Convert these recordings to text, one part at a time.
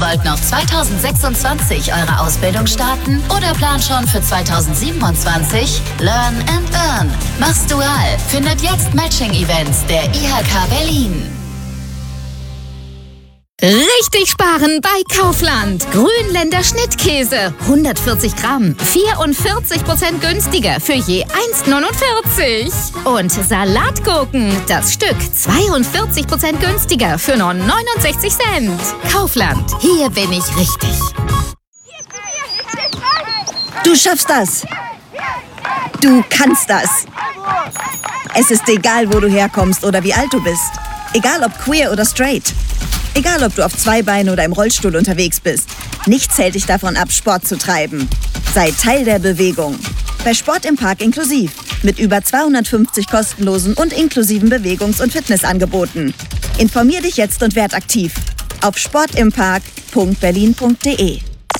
wollt noch 2026 eure Ausbildung starten oder plant schon für 2027? Learn and Earn. Mach's dual. Findet jetzt Matching-Events der IHK Berlin. Richtig sparen bei Kaufland. Grünländer Schnittkäse. 140 Gramm. 44% günstiger für je 1,49. Und Salatgurken. Das Stück 42% günstiger für nur 69 Cent. Kaufland. Hier bin ich richtig. Du schaffst das. Du kannst das. Es ist egal, wo du herkommst oder wie alt du bist. Egal ob queer oder straight. Egal, ob du auf zwei Beinen oder im Rollstuhl unterwegs bist. Nichts hält dich davon ab, Sport zu treiben. Sei Teil der Bewegung. Bei Sport im Park inklusiv. Mit über 250 kostenlosen und inklusiven Bewegungs- und Fitnessangeboten. Informier dich jetzt und werd aktiv. Auf sportimpark.berlin.de.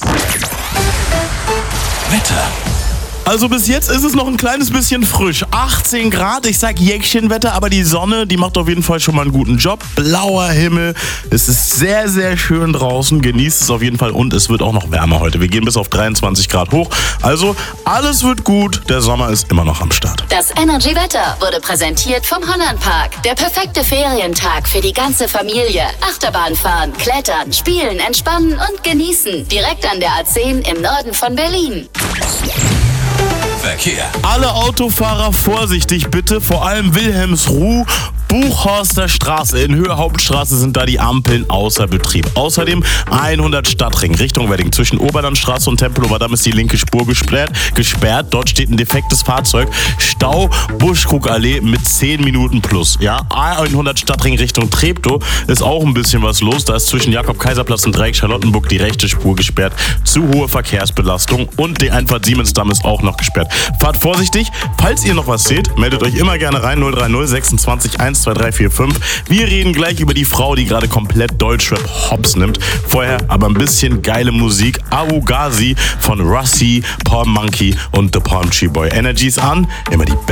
Wetter. Also bis jetzt ist es noch ein kleines bisschen frisch. 18 Grad, ich sag Jäckchenwetter, aber die Sonne, die macht auf jeden Fall schon mal einen guten Job. Blauer Himmel, es ist sehr, sehr schön draußen. Genießt es auf jeden Fall und es wird auch noch wärmer heute. Wir gehen bis auf 23 Grad hoch. Also alles wird gut, der Sommer ist immer noch am Start. Das Energy Wetter wurde präsentiert vom Hollandpark. Der perfekte Ferientag für die ganze Familie. Achterbahn fahren, klettern, spielen, entspannen und genießen. Direkt an der A10 im Norden von Berlin. Verkehr. Alle Autofahrer vorsichtig bitte, vor allem Wilhelmsruh, Buchhorster Straße in Höhe Hauptstraße sind da die Ampeln außer Betrieb. Außerdem 100 Stadtring Richtung Wedding. Zwischen Oberlandstraße und Tempelhofer Damm ist die linke Spur gesperrt. Dort steht ein defektes Fahrzeug. Stau Buschkrugallee mit 10 Minuten plus. Ja, 100 Stadtring Richtung Treptow ist auch ein bisschen was los. Da ist zwischen Jakob-Kaiser-Platz und Dreieck Charlottenburg die rechte Spur gesperrt. Zu hohe Verkehrsbelastung und die Einfahrt Siemensdamm ist auch noch gesperrt. Fahrt vorsichtig. Falls ihr noch was seht, meldet euch immer gerne rein. 030 26 12345. Wir reden gleich über die Frau, die gerade komplett Deutschrap hops nimmt. Vorher aber ein bisschen geile Musik. Abu Ghazi von Russi, Paul Monkey und The Palm Tree Boy. Energies an, immer die